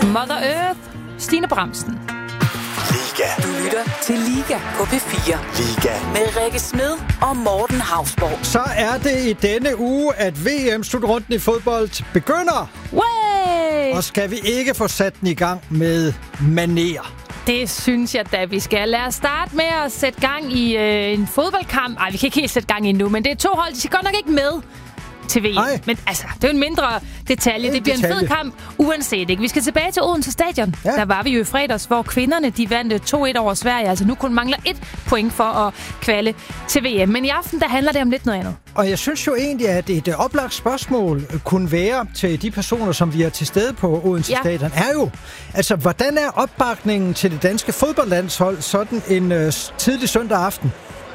Mother Earth, Stine Bramsen. Liga. Du lytter til Liga på P4. Liga. Med Rikke Smed og Morten Hausborg. Så er det i denne uge, at VM-slutrunden i fodbold begynder. Way! Og skal vi ikke få sat den i gang med manér? Det synes jeg da, vi skal. Lad os starte med at sætte gang i en fodboldkamp. Ej, vi kan ikke helt sætte gang i nu, men det er 2 hold, de skal godt nok ikke med til VM. Nej. Men altså, det er jo en mindre detalje. Det bliver en fed kamp, uanset ikke. Vi skal tilbage til Odense Stadion. Ja. Der var vi jo i fredags, hvor kvinderne de vandt 2-1 over Sverige. Altså nu kun mangler 1 point for at kvalde til VM. Men i aften, der handler det om lidt noget andet. Og jeg synes jo egentlig, at et oplagt spørgsmål kunne være til de personer, som vi er til stede på Odense Stadion, er jo, altså, hvordan er opbakningen til det danske fodboldlandshold sådan en tidlig søndag aften?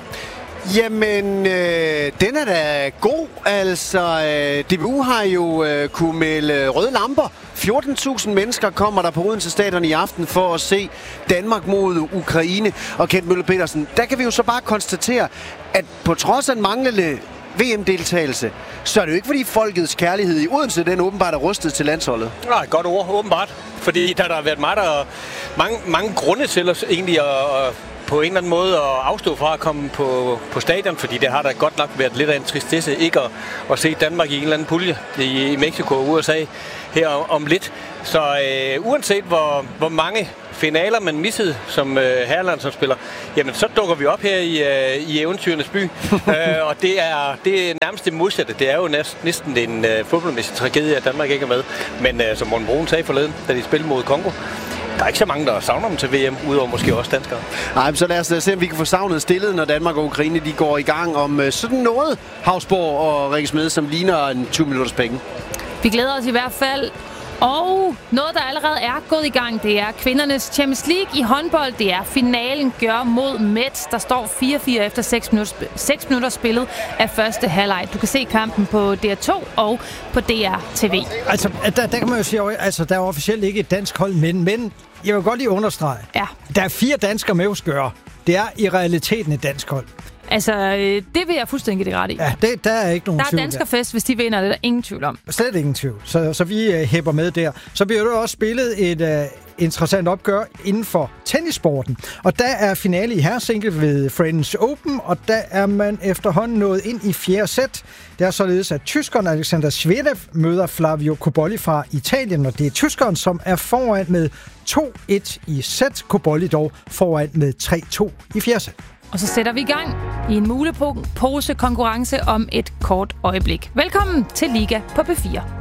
Jamen, den er da god. Altså, DBU har jo kunne melde røde lamper. 14.000 mennesker kommer der på Odense Stadion i aften for at se Danmark mod Ukraine. Og Kent Møller Petersen, der kan vi jo så bare konstatere, at på trods af en manglende VM-deltagelse, så er det jo ikke fordi folkets kærlighed i Odense, den åbenbart er rustet til landsholdet. Nej, godt ord, åbenbart. Fordi der har været mange grunde til os egentlig at på en eller anden måde at afstå fra at komme på stadion, fordi det har da godt nok været lidt af en tristesse ikke at se Danmark i en eller anden pulje i Mexico og USA her om lidt. Så uanset hvor mange finaler man missede som herreland som spiller, jamen så dukker vi op her i eventyrenes by. Og det er nærmest det modsatte. Det er jo næsten en fodboldmæssig tragedie, at Danmark ikke er med. Men som Morten Broen sagde forleden, da de spillede mod Kongo, der er ikke så mange, der savner dem til VM, udover måske også danskere. Nej, så lad os se, om vi kan få savnet stillet, når Danmark og Ukraine de går i gang om sådan noget, Hausborg og Rikke Smed, som ligner en 20 minutters penge. Vi glæder os i hvert fald. Og noget, der allerede er gået i gang, det er kvindernes Champions League i håndbold. Det er finalen gør mod Metz. Der står 4-4 efter 6 minutter spillet af første halvleg. Du kan se kampen på DR2 og på DR TV. Altså, der kan man jo sige, altså, der er officielt ikke et dansk hold, men jeg vil godt lige understrege. Ja. Der er 4 danskere med hos gøre. Det er i realiteten et dansk hold. Altså, det vil jeg fuldstændig det ret i. Ja, der er ikke nogen tvivl. Der er danskerfest, hvis de vinder, det er der ingen tvivl om. Slet ingen tvivl. Så vi hæpper med der. Så bliver der også spillet et interessant opgør inden for tennissporten. Og der er finale i herresingle ved French Open, og der er man efterhånden nået ind i 4. sæt. Det er således, at tyskeren Alexander Zverev møder Flavio Cobolli fra Italien, og det er tyskeren, som er foran med 2-1 i sæt. Cobolli dog foran med 3-2 i 4. sæt. Og så sætter vi i gang i en mulepose-konkurrence om et kort øjeblik. Velkommen til Liga på P4.